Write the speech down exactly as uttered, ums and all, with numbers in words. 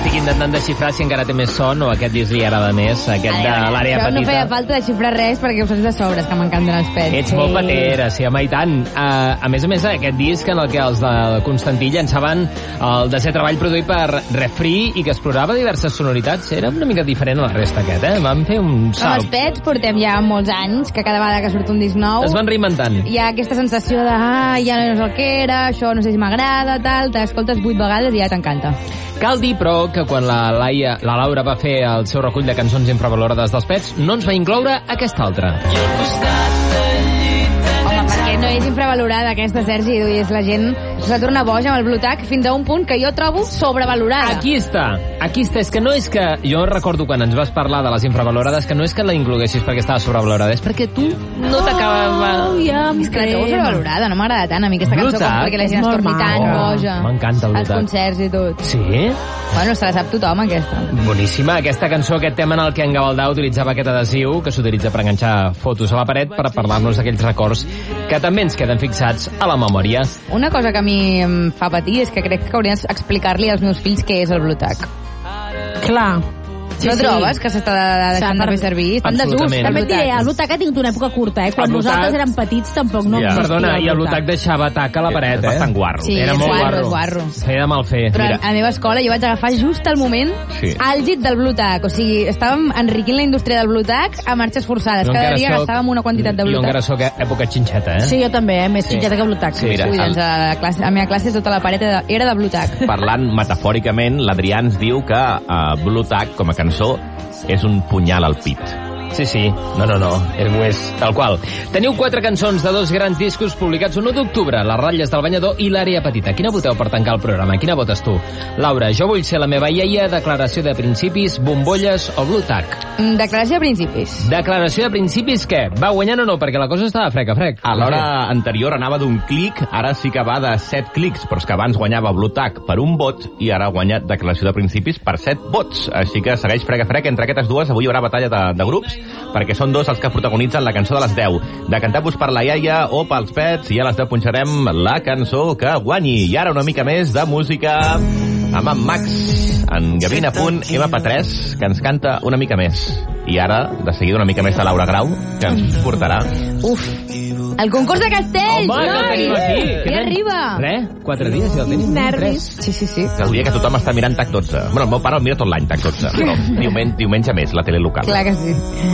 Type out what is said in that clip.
estic intentant desxifrar si encara té més son o aquest disc li agrada més, aquest de l'àrea Això petita. no feia falta desxifrar res perquè ho saps de sobres, que m'encanten els pets. Ets molt patera, sí, home, i tant. Uh, a més a més, aquest disc en el que els de Constantí llançaven el desè treball produït per Refree i que explorava diverses sonoritats, era una mica diferent a la resta aquest, eh? Vam fer un Amb salt. els pets portem ja molts anys, que cada vegada que surt un disc nou... Es van reinventant. Hi ha aquesta sensació de, ah, ja no és el que era, això no sé si m'agrada, tal, t'escoltes vuit vegades i ja t'encanta. Cal dir, però, que quan la, Laia, la Laura va fer el seu recull de cançons infravalorades dels pets, no ens va incloure aquesta altra. Home, perquè no és infravalorada aquesta, Sergi, i és la gent s'ha de tornar boja amb el Blue Tack fins a un punt que jo trobo sobrevalorada. Aquí està, aquí està. És que no és que... Jo recordo quan ens vas parlar de les infravalorades que no és que la incloguessis perquè estava sobrevalorada, és perquè tu no t'acabava... Oh, ja, És que la trobo sobrevalorada, no m'agrada tant a mi aquesta Blue cançó com Tack perquè la gent és es molt torni tan maco. boja. M'encanta el Blue als Tack. concerts i tot. Sí? Bueno, se la sap tothom, aquesta. Boníssima, aquesta cançó, aquest tema en el que en Gavaldà utilitzava aquest adhesiu que s'utilitza per enganxar fotos a la paret per parlar-nos d'aquells records que també ens queden fixats a la memòria. Una cosa que a mi em fa patir és que crec que hauria d'explicar-li als meus fills què és el Blue Tack. Clar. Sí, no sí. trobes que s'està deixant de fer servir? Està en desús. Absolutament. També et diré, el Blue Tack ha tingut una època curta, eh? Quan El Blue nosaltres Tack- érem petits tampoc no Ja. existia Perdona, i el Blue Tack Tack. deixava tac a la paret, És eh? bastant guarro. Sí, Era és molt guarro, guarro. és guarro. Feia de mal fer. Però Mira, a la meva escola jo vaig agafar just el moment Sí. àlgid del Blue Tack. O sigui, estàvem enriquint la indústria del Blue Tack a marxes forçades. jo Cada encara dia soc- gastàvem una quantitat de Jo Blue encara Tack. sóc a època xinxeta, eh? Sí, jo també, eh? Més Sí. xinxeta que Blue Tack. Sí. Mira, Ui, doncs a la, classe, a la meva classe tota la paret era de, era de Blue Tack. parlant metafòricament, l'Adrià ens diu que uh, Blue Tack, com a cançó, és un punyal al pit. Sí, sí. No, no, no. És, és tal qual. Teniu quatre cançons de dos grans discos publicats un u d'octubre, Les ratlles del banyador i L'àrea petita. Quina voteu per tancar el programa? Quina votes tu? Laura, Jo vull ser la meva iaia, Declaració de principis, Bombolles o Blue Tack? Mm, Declaració de principis. Declaració de principis, què? Va guanyant o no? Perquè la cosa estava frec a frec. A l'hora anterior anava d'un clic, ara sí que va de set clics, però és que abans guanyava Blue Tack per un vot i ara guanya Declaració de principis per set vots. Així que segueix frec a frec entre aquestes dues. Avui hi haurà batalla de, de grups, perquè són dos els que protagonitzen la cançó de les deu. Decantem-vos per la iaia o pels pets i a les deu punxarem la cançó que guanyi. I ara una mica més de música amb en Max, en Gavina punt ema pe tres, que ens canta una mica més. I ara, de seguida, una mica més de Laura Grau, que ens portarà... Uf. El concurs de castells! Home, que el tenim aquí. Ja Queden- arriba! Res, quatre dies i el tenim. Nervis. Sí, sí, sí. El dia que tothom està mirant TAC dotze. Bueno, el meu pare el mira tot l'any TAC dotze, però diumenge, diumenge més, la tele local. Clar que sí.